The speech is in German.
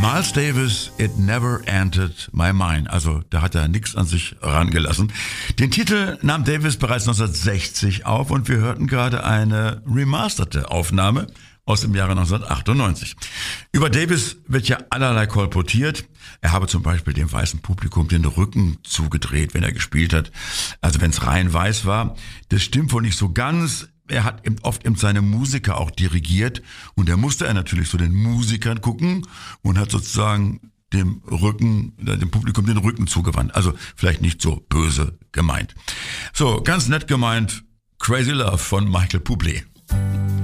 Miles Davis, It Never Entered My Mind. Also da hat er nichts an sich rangelassen. Den Titel nahm Davis bereits 1960 auf und wir hörten gerade eine remasterte Aufnahme aus dem Jahre 1998. Über Davis wird ja allerlei kolportiert. Er habe zum Beispiel dem weißen Publikum den Rücken zugedreht, wenn er gespielt hat. Also wenn es rein weiß war. Das stimmt wohl nicht so ganz. Er hat oft seine Musiker auch dirigiert und da musste er natürlich so den Musikern gucken und hat sozusagen dem Publikum den Rücken zugewandt. Also vielleicht nicht so böse gemeint. So, ganz nett gemeint, Crazy Love von Michael Bublé.